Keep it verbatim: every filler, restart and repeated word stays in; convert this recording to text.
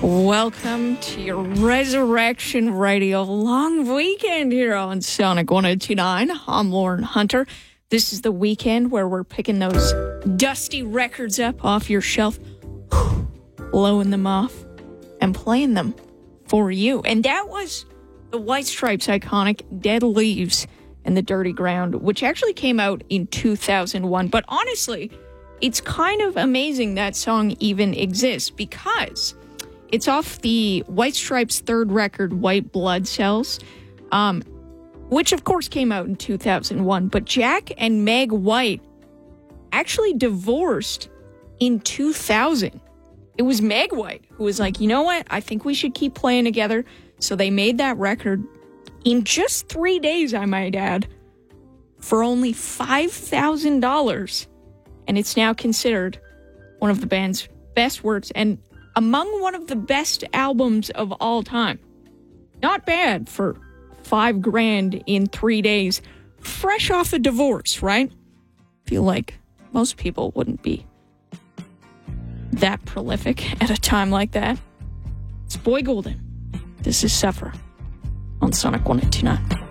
Welcome to your Resurrection Radio long weekend here on Sonic one oh two point nine. I'm Lauren Hunter. This is the weekend where we're picking those dusty records up off your shelf, blowing them off, and playing them for you. And that was the White Stripes' iconic Dead Leaves and the Dirty Ground, which actually came out in two thousand one. But honestly, it's kind of amazing that song even exists because it's off the White Stripes' third record, White Blood Cells, um, which of course came out in two thousand one. But Jack and Meg White actually divorced in two thousand. It was Meg White who was like, you know what? I think we should keep playing together. So they made that record in just three days, I might add, for only five thousand dollars. And it's now considered one of the band's best works and among one of the best albums of all time. Not bad for five grand in three days, fresh off a divorce, right? Feel like most people wouldn't be that prolific at a time like that. It's Boy Golden. This is Suffer on Sonic one oh two point nine.